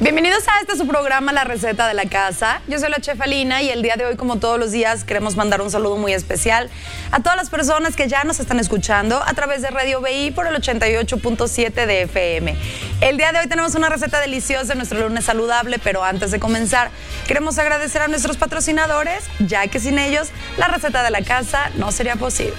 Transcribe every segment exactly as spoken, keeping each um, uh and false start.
Bienvenidos a este su programa, La Receta de la Casa. Yo soy la chef Alina y el día de hoy, como todos los días, queremos mandar un saludo muy especial a todas las personas que ya nos están escuchando a través de Radio B I por el ochenta y ocho punto siete de F M. El día de hoy tenemos una receta deliciosa en nuestro lunes saludable, pero antes de comenzar, queremos agradecer a nuestros patrocinadores, ya que sin ellos, La Receta de la Casa no sería posible.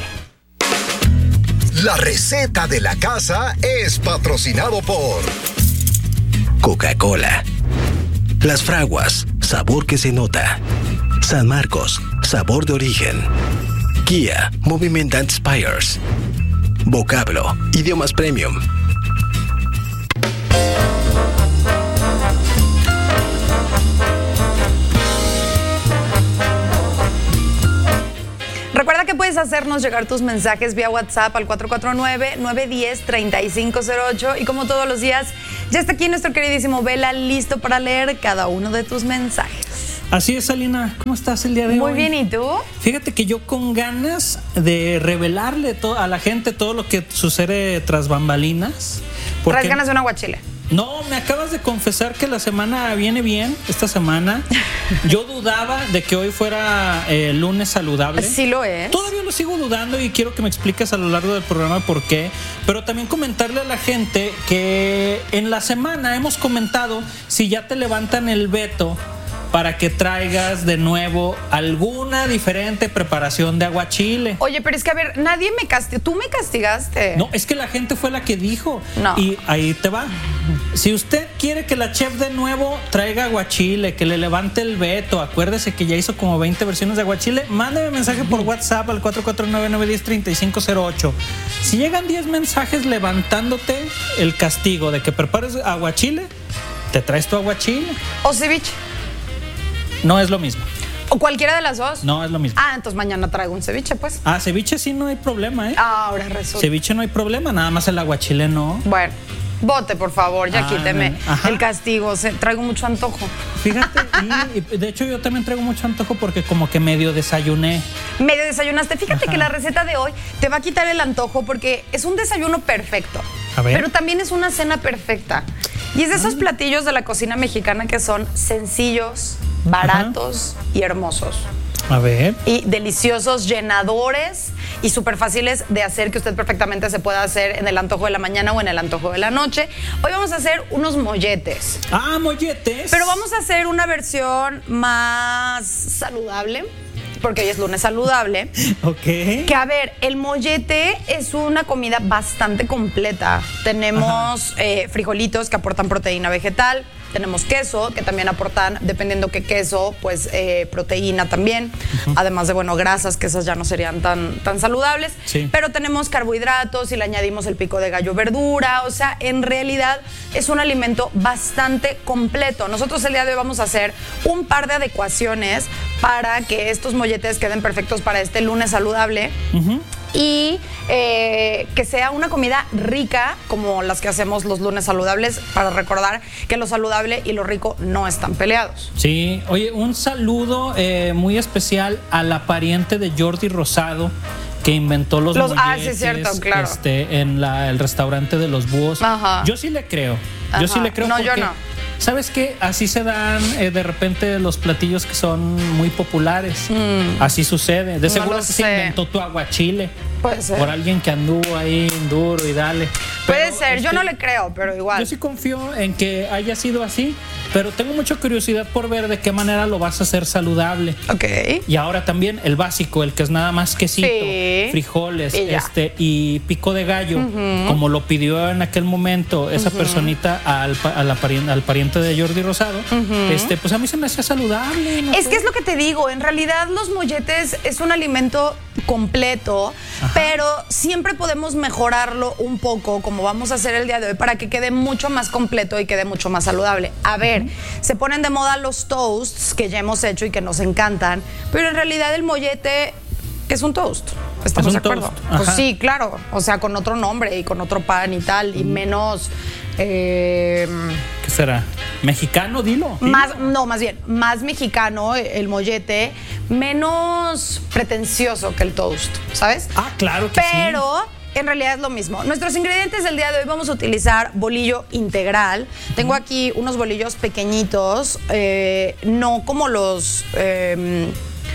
La Receta de la Casa es patrocinado por Coca-Cola, Las Fraguas, sabor que se nota. San Marcos, sabor de origen. Kia, Movement that Inspires. Vocablo, idiomas premium. Recuerda que puedes hacernos llegar tus mensajes vía WhatsApp al cuatro cuatro nueve, nueve uno cero, tres cinco cero ocho y como todos los días, ya está aquí nuestro queridísimo Vela listo para leer cada uno de tus mensajes. Así es, Alina. ¿Cómo estás el día de Muy hoy? Muy bien, ¿y tú? Fíjate que yo con ganas de revelarle to- a la gente todo lo que sucede tras bambalinas. Porque... ¿Traes ganas de un aguachile? No, me acabas de confesar que la semana viene bien, esta semana. Yo dudaba de que hoy fuera eh, lunes saludable. Sí lo es. Todavía lo sigo dudando y quiero que me expliques a lo largo del programa por qué. Pero también comentarle a la gente que en la semana hemos comentado si ya te levantan el veto para que traigas de nuevo alguna diferente preparación de aguachile. Oye, pero es que a ver, nadie me castigó. ¿Tú me castigaste? No, es que la gente fue la que dijo. No. Y ahí te va. Si usted quiere que la chef de nuevo traiga aguachile, que le levante el veto, acuérdese que ya hizo como veinte versiones de aguachile, mándeme mensaje por WhatsApp al cuatro cuatro nueve, nueve uno cero, tres cinco cero ocho. Si llegan diez mensajes levantándote el castigo de que prepares aguachile, te traes tu aguachile. ¿O ceviche? No es lo mismo. ¿O cualquiera de las dos? No es lo mismo. Ah, entonces mañana traigo un ceviche, pues. Ah, ceviche sí no hay problema, ¿eh? Ah, ahora resulta. Ceviche no hay problema, nada más el aguachile no. Bueno, vote, por favor, ya Ah, quíteme ajá. el castigo. Se, traigo mucho antojo. Fíjate, y, y de hecho yo también traigo mucho antojo porque como que medio desayuné. Medio desayunaste. Fíjate Ajá. que la receta de hoy te va a quitar el antojo porque es un desayuno perfecto. A ver. Pero también es una cena perfecta. Y es de esos platillos de la cocina mexicana que son sencillos, baratos y hermosos. A ver. Y deliciosos, llenadores y súper fáciles de hacer, que usted perfectamente se pueda hacer en el antojo de la mañana o en el antojo de la noche. Hoy vamos a hacer unos molletes. Ah, molletes. Pero vamos a hacer una versión más saludable, porque hoy es lunes saludable. Ok. Que a ver, el mollete es una comida bastante completa. Tenemos eh, frijolitos que aportan proteína vegetal. Tenemos queso, que también aportan, dependiendo qué queso, pues eh, proteína también. Uh-huh. Además de, bueno, grasas, que esas ya no serían tan, tan saludables. Sí. Pero tenemos carbohidratos y le añadimos el pico de gallo, verdura. O sea, en realidad es un alimento bastante completo. Nosotros el día de hoy vamos a hacer un par de adecuaciones para que estos molletes queden perfectos para este lunes saludable. Uh-huh. Y eh, que sea una comida rica, como las que hacemos los lunes saludables, para recordar que lo saludable y lo rico no están peleados. Sí, oye, un saludo eh, muy especial a la pariente de Jordi Rosado, que inventó los, los molletes, ah, sí, cierto, claro. este, en la, el restaurante de los búhos. Ajá. Yo sí le creo. Ajá. Yo sí le creo. No, porque, yo no. ¿sabes qué? Así se dan eh, de repente los platillos que son muy populares. Mm. Así sucede. De no seguro que sé. se inventó tu aguachile. Puede ser. Por alguien que anduvo ahí duro y dale. Puede Pero, ser, este, yo no le creo, pero igual. Yo sí confío en que haya sido así, pero tengo mucha curiosidad por ver de qué manera lo vas a hacer saludable. Ok. Y ahora también el básico, el que es nada más quesito, sí. frijoles, y este y pico de gallo, uh-huh. como lo pidió en aquel momento esa uh-huh. personita al, a la pariente, al pariente de Jordi Rosado. Uh-huh. Este, pues a mí se me hacía saludable. No es sé. que es lo que te digo, en realidad los molletes es un alimento completo, ajá. pero siempre podemos mejorarlo un poco, como vamos a hacer el día de hoy, para que quede mucho más completo y quede mucho más saludable. A ver, uh-huh. se ponen de moda los toasts que ya hemos hecho y que nos encantan, pero en realidad el mollete es un toast. ¿Estamos de acuerdo? Pues sí, claro. O sea, con otro nombre y con otro pan y tal, y menos... Eh, ¿Qué será? ¿Mexicano? Dilo, dilo. Más, no, más bien, más mexicano el mollete, menos pretencioso que el toast, ¿sabes? Ah, claro que Pero sí. en realidad es lo mismo. Nuestros ingredientes del día de hoy vamos a utilizar bolillo integral. Tengo aquí unos bolillos pequeñitos, eh, no como los, eh,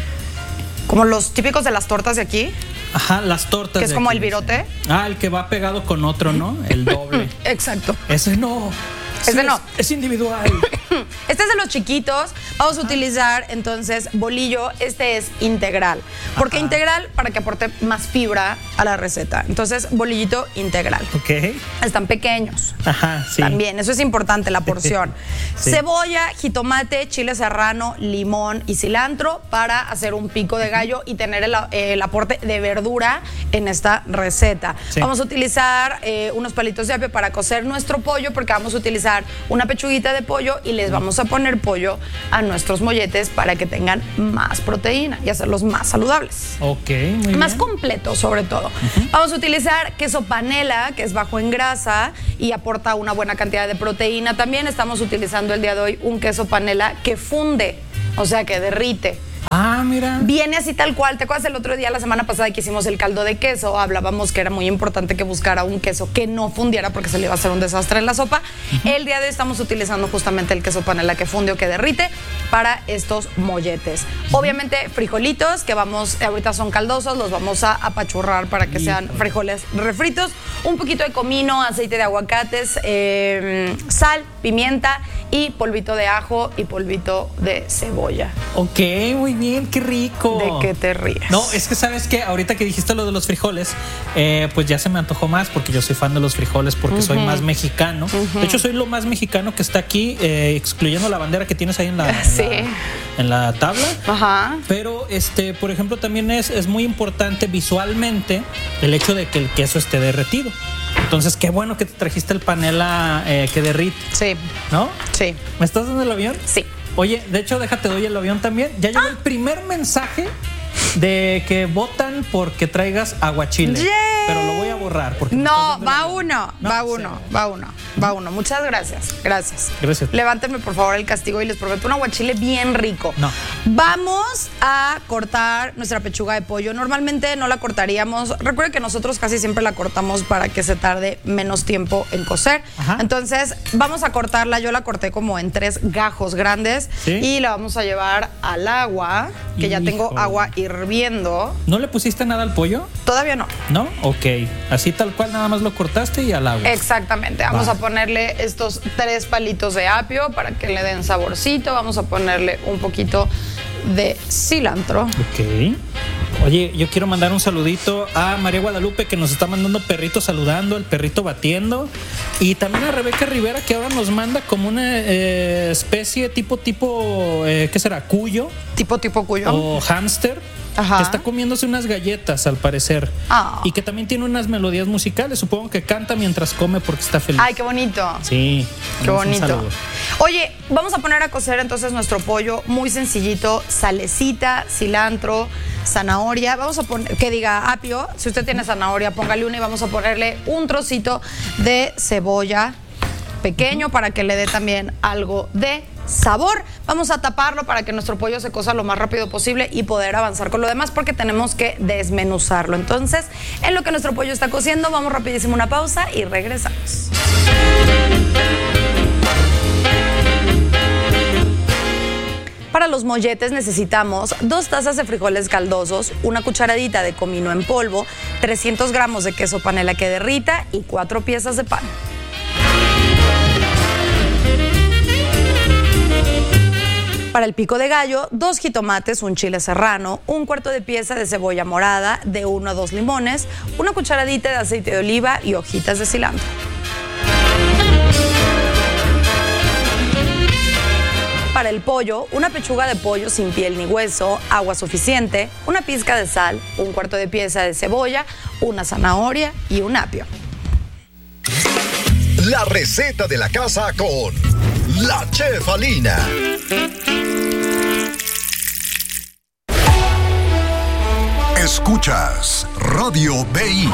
como los típicos de las tortas de aquí. Ajá, las tortas. Que es como el virote. Ah, el que va pegado con otro, ¿no? El doble. Exacto. Ese no. Ese Sí, no. Es, es individual. Este es de los chiquitos. Vamos a utilizar entonces bolillo. Este es integral. ¿Por qué Ajá. integral? Para que aporte más fibra a la receta. Entonces, bolillito integral. Ok. Están pequeños. Ajá, sí. También, eso es importante, la porción. Sí. Cebolla, jitomate, chile serrano, limón y cilantro para hacer un pico de gallo y tener el, el aporte de verdura en esta receta. Sí. Vamos a utilizar eh, unos palitos de apio para cocer nuestro pollo, porque vamos a utilizar una pechuguita de pollo y les vamos a poner pollo a nuestros molletes para que tengan más proteína y hacerlos más saludables. Ok, muy Más bien. completo, sobre todo. Uh-huh. Vamos a utilizar queso panela, que es bajo en grasa y aporta una buena cantidad de proteína. También estamos utilizando el día de hoy un queso panela que funde, o sea, que derrite. Ah, mira. Viene así tal cual. ¿Te acuerdas el otro día, la semana pasada, que hicimos el caldo de queso? Hablábamos que era muy importante que buscara un queso que no fundiera porque se le iba a hacer un desastre en la sopa. Uh-huh. El día de hoy estamos utilizando justamente el queso panela que funde o que derrite para estos molletes. Uh-huh. Obviamente frijolitos que vamos, ahorita son caldosos, los vamos a apachurrar para que sean frijoles refritos. Un poquito de comino, aceite de aguacates, eh, sal, pimienta y polvito de ajo y polvito de cebolla. Ok, muy bien, qué rico. ¿De qué te ríes? No, es que sabes que ahorita que dijiste lo de los frijoles, eh, pues ya se me antojó más porque yo soy fan de los frijoles porque uh-huh. soy más mexicano. Uh-huh. De hecho, soy lo más mexicano que está aquí, eh, excluyendo la bandera que tienes ahí en la, en sí. la, en la tabla. Ajá. Pero, este, por ejemplo, también es, es muy importante visualmente el hecho de que el queso esté derretido. Entonces, qué bueno que te trajiste el panela eh, que derrite. Sí. ¿No? Sí. ¿Me estás dando el avión? Sí. Oye, de hecho, déjate, doy el avión también. Ya llegó ah. el primer mensaje de que votan porque traigas aguachile. ¡Yay! Pero lo voy a borrar. Porque no, va uno, no, va uno, va uno, va uno. Muchas gracias, gracias. Gracias. Levántenme, por favor, el castigo y les prometo un aguachile bien rico. No. Vamos a cortar nuestra pechuga de pollo. Normalmente no la cortaríamos. Recuerden que nosotros casi siempre la cortamos para que se tarde menos tiempo en cocer. Ajá. Entonces, vamos a cortarla. Yo la corté como en tres gajos grandes. ¿Sí? Y la vamos a llevar al agua, que Hijo. ya tengo agua hirviendo. ¿No le pusiste nada al pollo? Todavía no. ¿No? Ok. Así tal cual, nada más lo cortaste y al agua. Exactamente. Vamos Va. a ponerle estos tres palitos de apio para que le den saborcito. Vamos a ponerle un poquito de cilantro. Ok. Oye, yo quiero mandar un saludito a María Guadalupe, que nos está mandando perrito saludando, el perrito batiendo. Y también a Rebeca Rivera, que ahora nos manda como una eh, especie tipo, tipo, eh, ¿qué será? ¿Cuyo? Tipo, tipo cuyo. O hámster. Ajá. Que está comiéndose unas galletas, al parecer. Oh. Y que también tiene unas melodías musicales. Supongo que canta mientras come porque está feliz. Ay, qué bonito. Sí. Qué bonito. Oye, vamos a poner a cocer entonces nuestro pollo muy sencillito. Salecita, cilantro, zanahoria. Vamos a poner, que diga apio. Si usted tiene zanahoria, póngale una y vamos a ponerle un trocito de cebolla pequeño para que le dé también algo de sabor. Vamos a taparlo para que nuestro pollo se cosa lo más rápido posible y poder avanzar con lo demás porque tenemos que desmenuzarlo. Entonces, en lo que nuestro pollo está cociendo, vamos rapidísimo a una pausa y regresamos. Para los molletes necesitamos dos tazas de frijoles caldosos, una cucharadita de comino en polvo, trescientos gramos de queso panela que derrita y cuatro piezas de pan. Para el pico de gallo, dos jitomates, un chile serrano, un cuarto de pieza de cebolla morada, de uno a dos limones, una cucharadita de aceite de oliva y hojitas de cilantro. Para el pollo, una pechuga de pollo sin piel ni hueso, agua suficiente, una pizca de sal, un cuarto de pieza de cebolla, una zanahoria y un apio. La receta de la casa con la Chef Alina. Escuchas Radio B I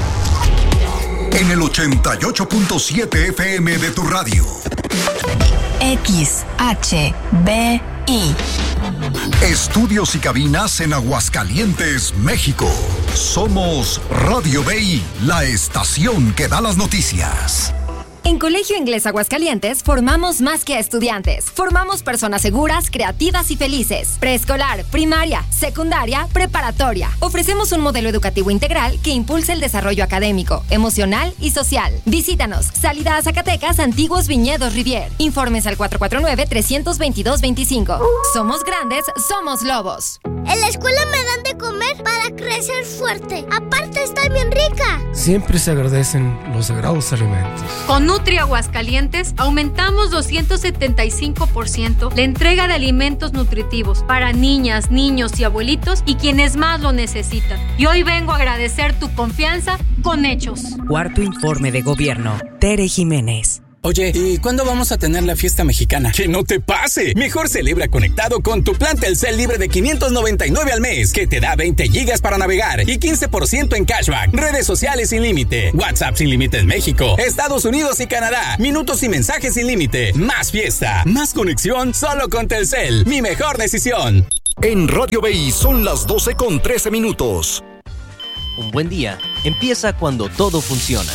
en el ochenta y ocho punto siete F M de tu radio. X H B I Estudios y cabinas en Aguascalientes, México. Somos Radio B I, la estación que da las noticias. En Colegio Inglés Aguascalientes formamos más que a estudiantes. Formamos personas seguras, creativas y felices. Preescolar, primaria, secundaria, preparatoria. Ofrecemos un modelo educativo integral que impulsa el desarrollo académico, emocional y social. Visítanos. Salida a Zacatecas, Antiguos Viñedos Rivier. Informes al cuatro cuatro nueve, tres dos dos, dos cinco. Somos grandes, somos lobos. En la escuela me dan de comer para crecer fuerte. Aparte está bien rica. Siempre se agradecen los sagrados alimentos. Con Nutri Aguascalientes aumentamos doscientos setenta y cinco por ciento la entrega de alimentos nutritivos para niñas, niños y abuelitos y quienes más lo necesitan. Y hoy vengo a agradecer tu confianza con hechos. Cuarto informe de gobierno. Tere Jiménez. Oye, ¿y cuándo vamos a tener la fiesta mexicana? ¡Que no te pase! Mejor celebra conectado con tu plan Telcel libre de quinientos noventa y nueve al mes, que te da veinte gigas para navegar y quince por ciento en cashback, redes sociales sin límite, WhatsApp sin límite en México, Estados Unidos y Canadá, minutos y mensajes sin límite, más fiesta, más conexión solo con Telcel, mi mejor decisión. En Radio B I son las doce con trece minutos. Un buen día empieza cuando todo funciona.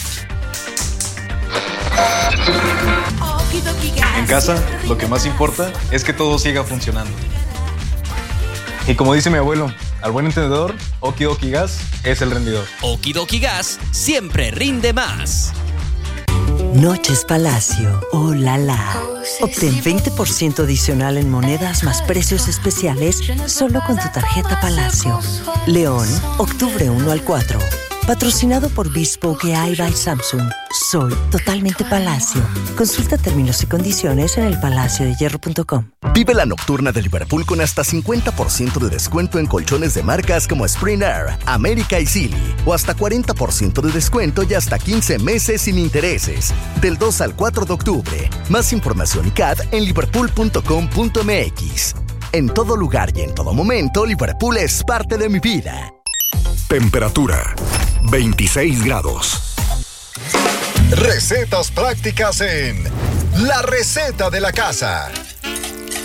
En casa, lo que más importa es que todo siga funcionando. Y como dice mi abuelo, al buen entendedor, Okidoki Gas es el rendidor. Okidoki Gas siempre rinde más. Noches Palacio, oh la la. Obtén veinte por ciento adicional en monedas más precios especiales solo con tu tarjeta Palacio. León, octubre uno al cuatro. Patrocinado por Bespoke A I by Samsung. Soy totalmente Palacio. Consulta términos y condiciones en el palacio de hierro punto com. Vive la nocturna de Liverpool con hasta cincuenta por ciento de descuento en colchones de marcas como Spring Air, América y Silly. O hasta cuarenta por ciento de descuento y hasta quince meses sin intereses. Del dos al cuatro de octubre. Más información y C A D en liverpool punto com punto m x. En todo lugar y en todo momento, Liverpool es parte de mi vida. Temperatura veintiséis grados. Recetas prácticas en La Receta de la Casa.